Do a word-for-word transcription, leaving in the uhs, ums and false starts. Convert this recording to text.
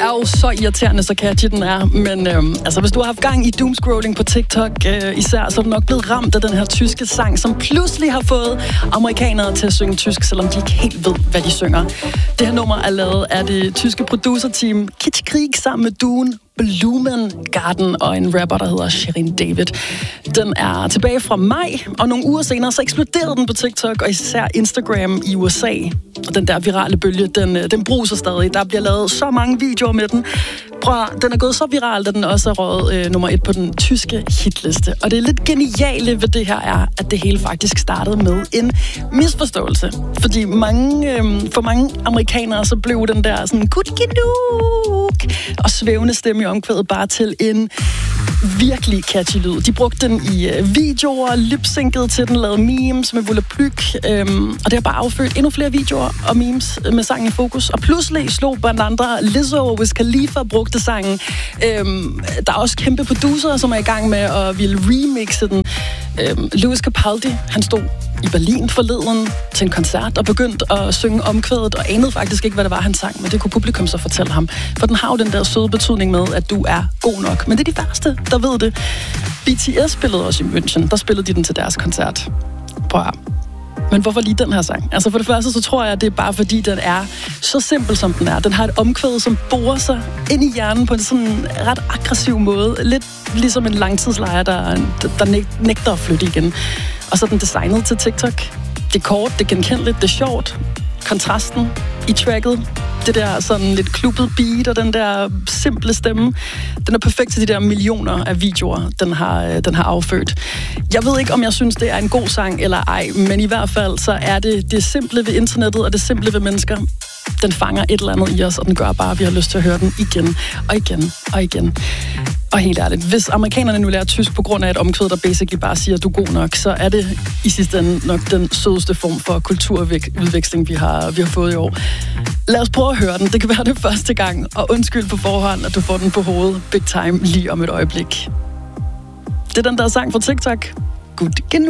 er jo så irriterende, så catchy den er. Men øhm, altså, hvis du har haft gang i doomscrolling på TikTok øh, især, så er du nok blevet ramt af den her tyske sang, som pludselig har fået amerikanere til at synge tysk, selvom de ikke helt ved, hvad de synger. Det her nummer er lavet af det tyske producerteam Kitschkrieg sammen med duoen Blumengarden og en rapper, der hedder Shirin David. Den er tilbage fra maj, og nogle uger senere så eksploderede den på TikTok og især Instagram i U S A. Og den der virale bølge, den, den bruser stadig. Der bliver lavet så mange videoer med den. Prøv, den er gået så viral, at den også er røget øh, nummer et på den tyske hitliste. Og det er lidt geniale ved det her er, at det hele faktisk startede med en misforståelse. Fordi mange, øh, for mange amerikanere, så blev den der sådan kutkinuk og svævende stemme i omkvædet bare til en virkelig catchy lyd. De brugte den i øh, videoer, lipsynkede til den, lavede memes med volapyk, øh, og det har bare affødt endnu flere videoer og memes med sangen i fokus. Og pludselig slog blandt andre Lizzo og Wiz Khalifa brugte sangen. Øhm, der er også kæmpe producer, som er i gang med at ville remixe den. Øhm, Lewis Capaldi, han stod i Berlin forleden til en koncert og begyndte at synge omkvædet og anede faktisk ikke, hvad det var, han sang, men det kunne publikum så fortælle ham. For den har jo den der søde betydning med, at du er god nok. Men det er de værste, der ved det. B T S spillede også i München. Der spillede de den til deres koncert. Prøv at Men hvorfor lige den her sang? Altså for det første, så tror jeg, at det er bare fordi, den er så simpel, som den er. Den har et omkvæd, som borer sig ind i hjernen på en sådan ret aggressiv måde. Lidt ligesom en langtidslejer, der, der nægter at flytte igen. Og så er den designet til TikTok. Det er kort, det er genkendeligt, det er sjovt. Kontrasten i tracket, det der sådan lidt klubbet beat og den der simple stemme, den er perfekt til de der millioner af videoer, den har, den har affødt. Jeg ved ikke, om jeg synes, det er en god sang eller ej, men i hvert fald så er det det simple ved internettet og det simple ved mennesker. Den fanger et eller andet i os, og den gør bare, at vi har lyst til at høre den igen og igen og igen. Og helt ærligt, hvis amerikanerne nu lærer tysk på grund af et omkvæd, der basically bare siger, at du er god nok, så er det i sidste ende nok den sødeste form for kulturudveksling, vi har, vi har fået i år. Lad os prøve at høre den. Det kan være det første gang, og undskyld på forhånd, at du får den på hovedet big time lige om et øjeblik. Det er den der sang fra TikTok. Gut genug.